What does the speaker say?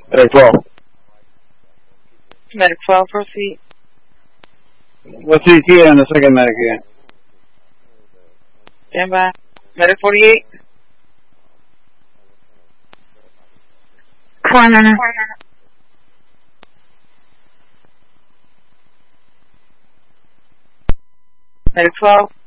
Medic 12. Medic 12, proceed. What's CT and the second medic again? Stand by. Medic 48. Corner. Medic 12.